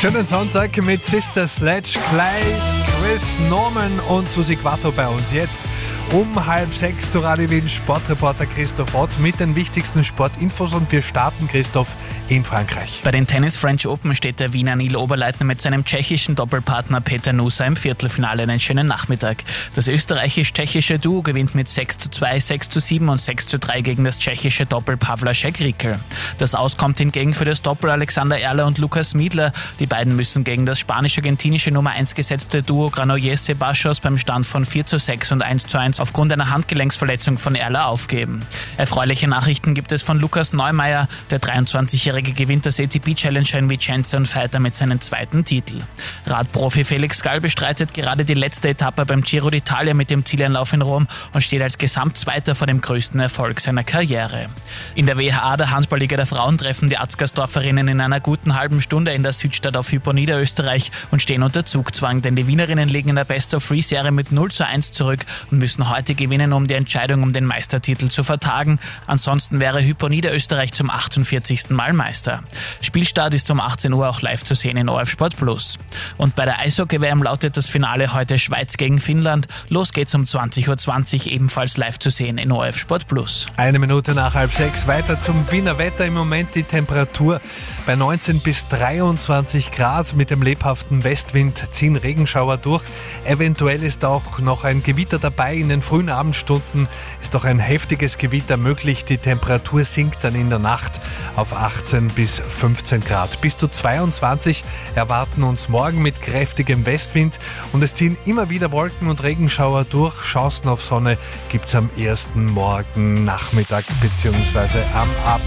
Schönen Sonntag mit Sister Sledge, gleich Chris Norman und Susi Quattro bei uns. Jetzt um 5:30 zu Radio Wien Sportreporter Christoph Ott mit den wichtigsten Sportinfos und wir starten, Christoph, in Frankreich. Bei den Tennis French Open steht der Wiener Neil Oberleitner mit seinem tschechischen Doppelpartner Peter Nusa im Viertelfinale. Einen schönen Nachmittag. Das österreichisch-tschechische Duo gewinnt mit 6:2, 6:7 und 6:3 gegen das tschechische Doppel Pavlacek-Rickel. Das Aus kommt hingegen für das Doppel Alexander Erler und Lukas Miedler. Die beiden müssen gegen das spanisch-argentinische Nummer 1 gesetzte Duo Granollers-Sebastos beim Stand von 4:6 und 1:1 aufgrund einer Handgelenksverletzung von Erler aufgeben. Erfreuliche Nachrichten gibt es von Lukas Neumeier. Der 23-Jährige gewinnt das ATP-Challenger in Vicenza und feiert damit seinen zweiten Titel. Radprofi Felix Gall bestreitet gerade die letzte Etappe beim Giro d'Italia mit dem Zieleinlauf in Rom und steht als Gesamtzweiter vor dem größten Erfolg seiner Karriere. In der WHA, der Handballliga der Frauen, treffen die Atzgersdorferinnen in einer guten halben Stunde in der Südstadt auf Hypo Niederösterreich und stehen unter Zugzwang, denn die Wienerinnen liegen in der Best-of-3-Serie mit 0:1 zurück und müssen heute gewinnen, um die Entscheidung um den Meistertitel zu vertagen. Ansonsten wäre Hypo Niederösterreich zum 48. Mal Meister. Spielstart ist um 18 Uhr auch live zu sehen in ORF Sport Plus. Und bei der Eishockey-WM lautet das Finale heute Schweiz gegen Finnland. Los geht's um 20:20 Uhr, ebenfalls live zu sehen in ORF Sport Plus. 1 Minute nach 5:30, weiter zum Wiener Wetter. Im Moment die Temperatur bei 19 bis 23 Grad. Mit dem lebhaften Westwind ziehen Regenschauer durch. Eventuell ist auch noch ein Gewitter dabei. In den frühen Abendstunden ist auch ein heftiges Gewitter möglich. Die Temperatur sinkt dann in der Nacht auf 18 bis 15 Grad. Bis zu 22 erwarten uns morgen mit kräftigem Westwind und es ziehen immer wieder Wolken und Regenschauer durch. Chancen auf Sonne gibt es am ersten Morgen, Nachmittag bzw. am Abend.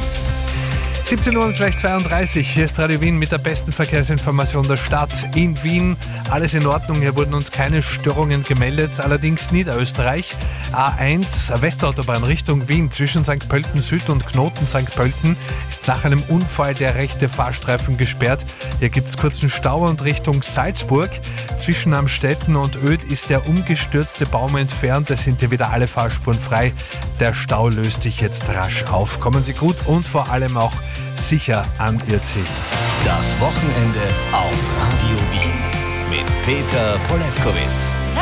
17 Uhr und gleich 32. Hier ist Radio Wien mit der besten Verkehrsinformation der Stadt. In Wien alles in Ordnung. Hier wurden uns keine Störungen gemeldet. Allerdings Niederösterreich. A1 Westautobahn Richtung Wien zwischen St. Pölten Süd und Knoten St. Pölten ist nach einem Unfall der rechte Fahrstreifen gesperrt. Hier gibt es kurzen Stau und Richtung Salzburg. Zwischen Amstetten und Oedt ist der umgestürzte Baum entfernt. Es sind hier wieder alle Fahrspuren frei. Der Stau löst sich jetzt rasch auf. Kommen Sie gut und vor allem auch sicher an Ihr Ziel. Das Wochenende aufs Radio Wien mit Peter Polewkowitz.